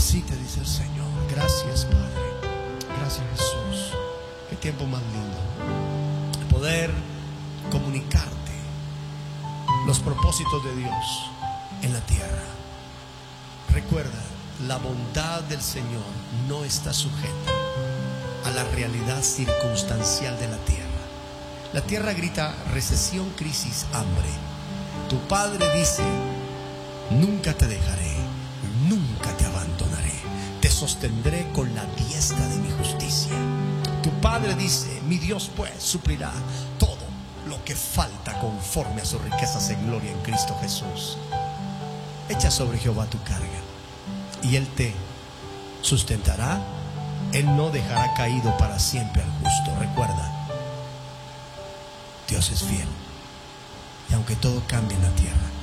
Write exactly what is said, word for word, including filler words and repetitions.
Así te dice el Señor. Gracias, Padre. Gracias, Jesús. Qué tiempo más lindo poder comunicarte los propósitos de Dios en la tierra. Recuerda, la bondad del Señor no está sujeta a la realidad circunstancial de la tierra. La tierra grita recesión, crisis, hambre. Tu Padre dice: nunca te dejaré, nunca te abandonaré, te sostendré con la diestra de mi justicia. Tu Padre dice: mi Dios pues suplirá todo lo que falta conforme a sus riquezas en gloria en Cristo Jesús. Echa sobre Jehová tu carga y Él te sustentará. Él no dejará caído para siempre al justo. Recuerda, Dios es fiel, y aunque todo cambie en la tierra,